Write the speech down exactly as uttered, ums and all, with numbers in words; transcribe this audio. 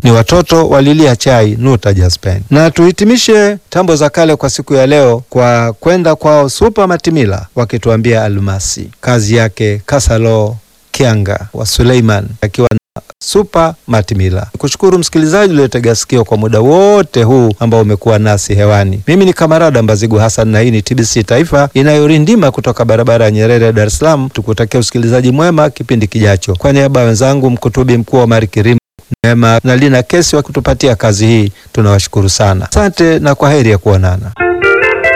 ni watoto walilia chai Nuta Jaspen. Na tuhitimishe tambo za kale kwa siku ya leo kwa kwenda kwao Super Matimila wakituambia Almasi, kazi yake Kasalo Kianga wa Suleiman akiwa na Super Matimila. Kushukuru msikilizaji uliyotega sikio kwa muda wote huu ambao umekuwa nasi hewani. Mimi ni Kamarada Mbazigu Hassan na hii ni T B C Taifa inayorindima kutoka barabara ya Nyerere, Dar es Salaam. Tukutakia usikilizaji mwema kipindi kijacho. Kwa niaba ya wenzangu mkutubi mkuu wa Marikirimu Neema na Lina Kesi wa kutupatia kazi hii, tunawashukuru sana. Asante na kwaheri ya kuonana.